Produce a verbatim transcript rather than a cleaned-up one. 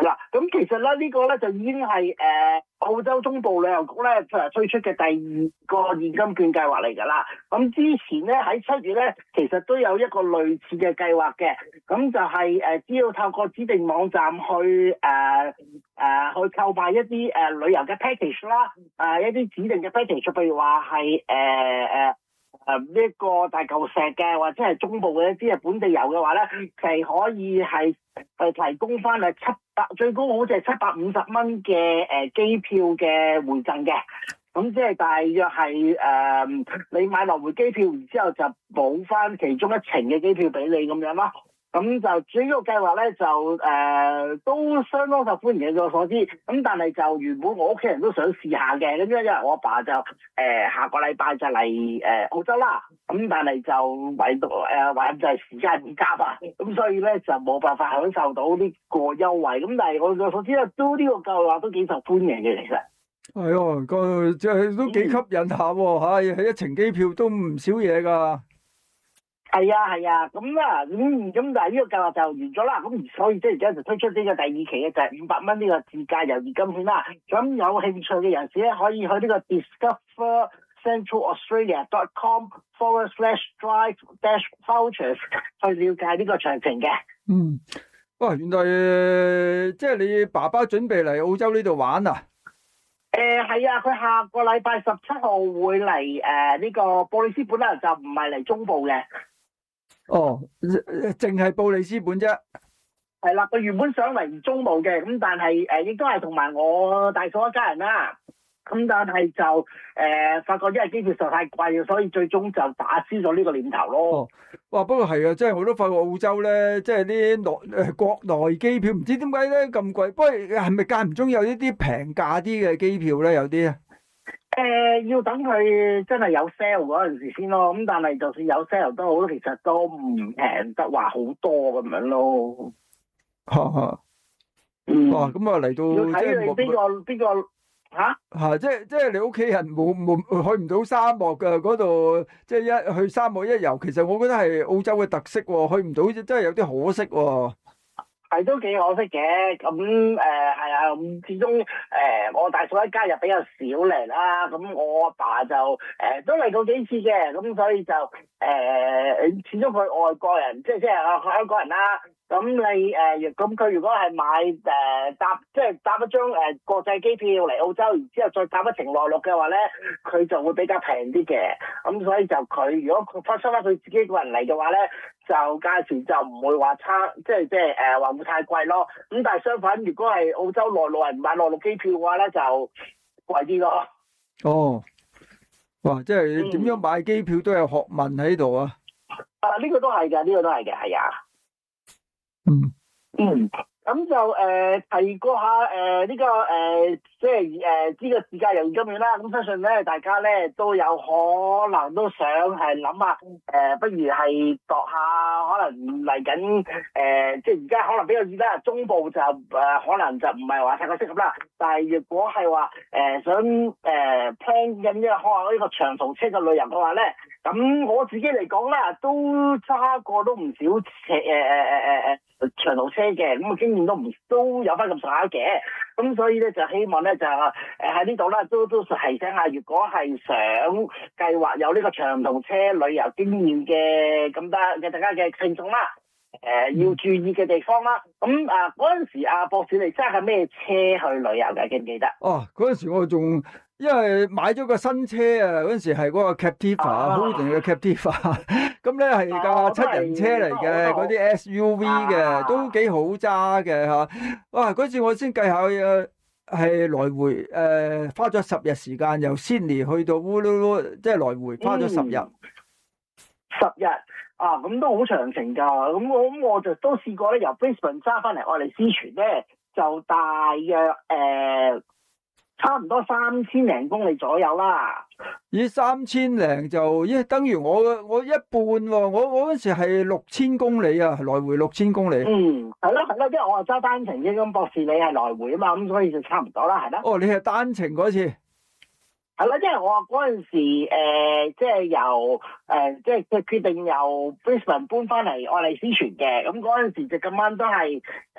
啦，咁其實咧呢、呢個咧就已經係誒、呃、澳洲中部旅遊局咧就推出嘅第二個現金券計劃嚟㗎啦。咁之前咧喺七月咧，其實都有一個類似嘅計劃嘅，咁就係、是、誒、呃、只要透過指定網站去誒誒、呃呃、去購買一啲誒、呃、旅遊嘅 package 啦，誒、呃、一啲指定嘅 package，譬如話係誒誒誒呢一個大舊石嘅，或者係中部嘅一啲係本地遊嘅話咧，係可以係誒提供翻誒七百最高好似係七百五十蚊嘅誒機票嘅回贈嘅。咁即係大約係誒、呃、你買來回機票，然之後就補翻其中一程嘅機票俾你咁樣咯。咁就至於呢個計劃咧，就誒、呃、都相當受歡迎嘅，據我所知。咁但係就原本我屋企人都想試下嘅，咁因為我阿爸就誒、呃、下個禮拜就嚟誒、呃、澳洲啦。咁但係就唯獨誒唯就係時間唔夾啊，咁所以咧就冇辦法享受到呢個優惠。咁但係我據我所知咧，都呢個計劃都幾受歡迎嘅，其實。 係哦，個即係都幾吸引下喎嚇，係一程機票都唔少嘢㗎。 係啊係啊，咁啦咁咁但係呢個計劃就完咗啦，咁所以即係而家就推出呢個第二期嘅就係五百蚊呢個自駕遊現金券啦。咁有興趣嘅人士咧，可以去呢個 discover central australia dot com forward slash drive dash vouchers 去了解呢個詳情嘅。 嗯，哇，原來即係你爸爸準備嚟澳洲呢度玩啊？ 誒係啊，佢下個禮拜十七號會嚟誒呢個布里斯本啦，就唔係嚟中部嘅。 哦，淨係布里斯本啫。 係啦，佢原本想嚟中部嘅，咁但係誒亦都係同埋我大嫂一家人啦。咁但係就誒、呃、發覺因為機票實在太貴，所以最終就打消咗呢個念頭咯。 哦，哇！不過係啊，即係我都發覺澳洲咧，即係啲內誒國內機票唔知點解咧咁貴。不過係咪間唔中有呢啲平價啲嘅機票咧？有啲啊。 誒、呃，要等佢真係有 sale 嗰陣時先咯。咁但係就算有 sale 都好，其實都唔平得話好多咁樣咯。 哈哈。 嗯。 哇！咁啊嚟到要睇你邊個邊個。吓吓、啊，即係即係你屋企人冇冇去唔到沙漠嘅嗰度，即係一去沙漠一遊，其實我覺得係澳洲嘅特色喎，去唔到真係有啲可惜喎。 係都幾可惜嘅，咁誒係啊，咁始終誒、呃、我大嫂一家又比較少嚟啦，咁我阿爸就誒、呃、都嚟過幾次嘅，咁所以就誒、呃、始終佢外國人，即係即係啊香港人啦。咁你誒，咁、呃、佢如果係買誒、呃、搭，即係搭一張誒、呃、國際機票嚟澳洲，然之後再搭一程內陸嘅話咧，佢就會比較平啲嘅。咁所以就佢如果佢發生翻佢自己個人嚟嘅話咧，就價錢就唔會話差，即係即係誒話會太貴咯。咁但係相反，如果係澳洲內陸人買內陸機票嘅話咧，就貴啲咯。 哦，哇！即係點樣買機票都有學問喺度啊！ 啊，呢、這個都係嘅，呢、這個都係嘅，係啊。 嗯嗯，咁就誒、呃、提過下誒呢、呃這個誒、呃、即係誒呢個自駕遊現金券啦。咁相信咧，大家咧都有可能都想係諗下誒，不如係度下可能嚟緊誒，即係而家可能比較熱啦，中部就誒、呃、可能就唔係話太過適合啦。但係如果係話誒想誒 plan 緊呢個可能呢個長途車嘅旅遊嘅話咧，咁我自己嚟講啦，都揸過都唔少車誒誒誒誒誒長途車嘅，咁啊經驗都唔都有翻咁上下嘅，咁所以咧就希望咧就誒喺呢度咧都都提醒下，如果係想計劃有呢個長途車旅遊經驗嘅咁多嘅大家嘅聽眾啦，誒、呃、要注意嘅地方啦。咁啊嗰陣時阿博士你揸緊咩車去旅遊嘅？記唔記得？ 哦，嗰陣時我仲因為買咗個新車啊，嗰陣時係嗰個 Captiva，Holden 嘅 Captiva，咁咧係架七人車嚟嘅，嗰啲 S U V 嘅，都幾好揸嘅嚇。哇！嗰次我先計下誒，係來回誒、呃、花咗十日時間，由 Sydney 去到 Uluru，即係來回花咗十日。 嗯、十日啊，咁都好長程㗎。咁我咁我就都試過咧，由 Brisbane 揸翻嚟愛麗絲泉咧，就大約誒。呃差唔多三千零公里左右啦。 咦，三千零就咦，等於我我一半喎、哦。我我嗰時係六千公里啊，來回六千公里。 嗯，係咯係咯，因為我係揸單程啫，咁博士你係來回啊嘛，咁所以就差唔多啦，係啦。 哦，你係單程嗰次。 係啦，因為我嗰陣時誒、呃，即係由誒、呃，即係即係決定由 Brisbane 搬翻嚟愛麗絲泉嘅，咁嗰陣時就咁啱都係誒、